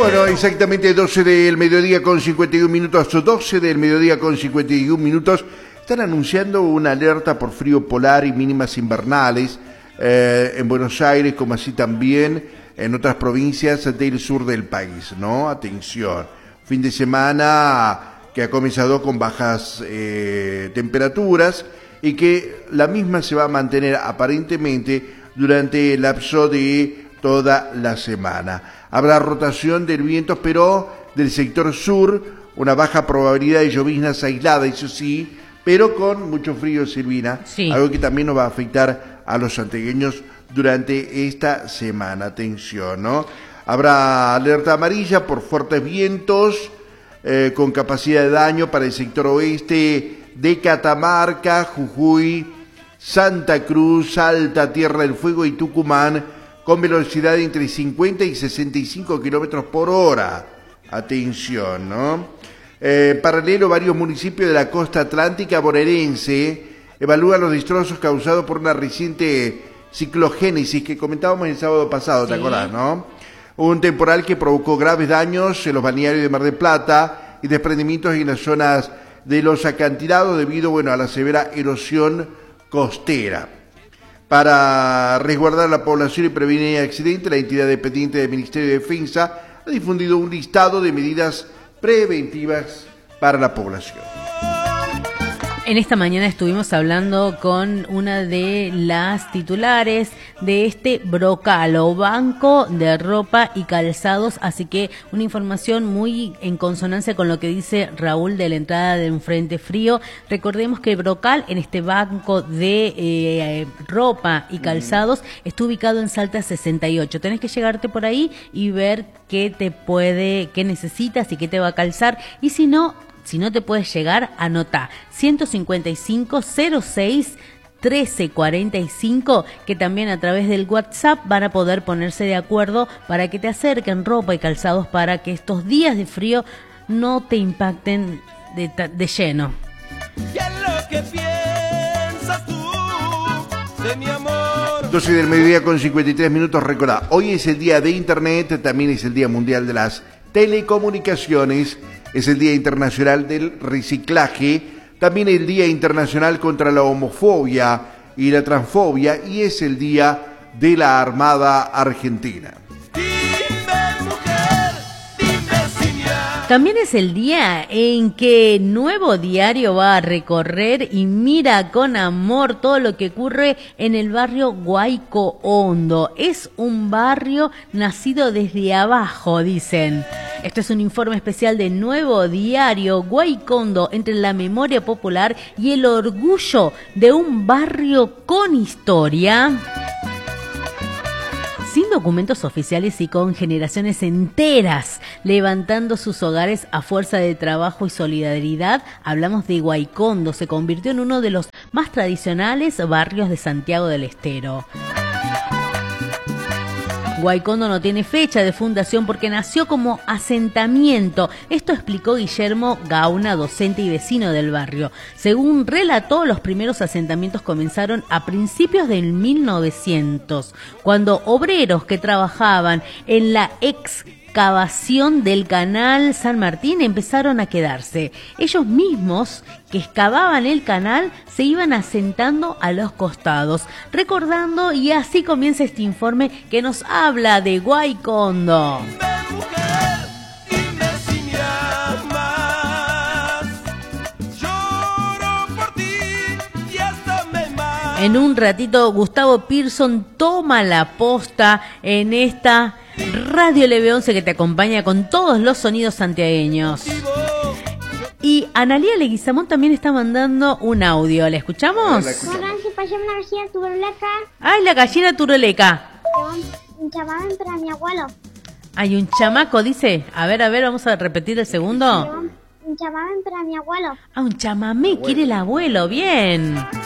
Bueno, exactamente 12 del mediodía con 51 minutos, 12 del mediodía con 51 minutos, están anunciando una alerta por frío polar y mínimas invernales en Buenos Aires, como así también en otras provincias del sur del país, ¿no? Atención, fin de semana que ha comenzado con bajas temperaturas y que la misma se va a mantener aparentemente durante el lapso de toda la semana. Habrá rotación del viento, pero del sector sur, una baja probabilidad de lloviznas aisladas, eso sí, pero con mucho frío, Silvina, sí. Algo que también nos va a afectar a los santiagueños durante esta semana. Atención, ¿no? Habrá alerta amarilla por fuertes vientos, con capacidad de daño para el sector oeste de Catamarca, Jujuy, Santa Cruz, Salta, Tierra del Fuego y Tucumán, con velocidad de entre 50 y 65 kilómetros por hora. Atención, ¿no? Paralelo, varios municipios de la costa atlántica bonaerense evalúan los destrozos causados por una reciente ciclogénesis que comentábamos el sábado pasado, ¿te acordás, no? Un temporal que provocó graves daños en los balnearios de Mar del Plata y desprendimientos en las zonas de los acantilados debido, a la severa erosión costera. Para resguardar a la población y prevenir accidentes, la entidad dependiente del Ministerio de Defensa ha difundido un listado de medidas preventivas para la población. En esta mañana estuvimos hablando con una de las titulares de este Brocal o Banco de Ropa y Calzados, así que una información muy en consonancia con lo que dice Raúl de la entrada de un frente frío. Recordemos que el Brocal, en este banco de ropa y calzados, está ubicado en Salta 68. Tenés que llegarte por ahí y ver qué necesitas y qué te va a calzar, y si no te puedes llegar, anotá 155 06 1345, que también a través del WhatsApp van a poder ponerse de acuerdo para que te acerquen ropa y calzados para que estos días de frío no te impacten de lleno. ¿Qué es lo que piensas tú de mi amor? 12 del mediodía con 53 minutos, recordá, hoy es el día de Internet, también es el Día Mundial de las Telecomunicaciones, es el Día Internacional del Reciclaje, también el Día Internacional contra la Homofobia y la Transfobia, y es el Día de la Armada Argentina. También es el día en que Nuevo Diario va a recorrer y mira con amor todo lo que ocurre en el barrio Guayco Hondo. Es un barrio nacido desde abajo, dicen. Esto es un informe especial de Nuevo Diario. Guayco Hondo, entre la memoria popular y el orgullo de un barrio con historia. Sin documentos oficiales y con generaciones enteras levantando sus hogares a fuerza de trabajo y solidaridad, hablamos de Guayco Hondo. Se convirtió en uno de los más tradicionales barrios de Santiago del Estero. Guayco Hondo no tiene fecha de fundación porque nació como asentamiento. Esto explicó Guillermo Gauna, docente y vecino del barrio. Según relató, los primeros asentamientos comenzaron a principios del 1900, cuando obreros que trabajaban en la excavación del canal San Martín empezaron a quedarse. Ellos mismos que excavaban el canal se iban asentando a los costados, recordando, y así comienza este informe que nos habla de Guayco Hondo. En un ratito Gustavo Pearson toma la posta en esta Radio LB11 que te acompaña con todos los sonidos santiagueños. Y Analía Leguizamón también está mandando un audio. ¿La escuchamos? ¡Ay, la gallina turuleca! Un chamamé para mi abuelo. Hay un chamaco, dice. A ver, vamos a repetir el segundo. Un chamamé para mi abuelo. Ah, un chamamé, quiere el abuelo. Bien.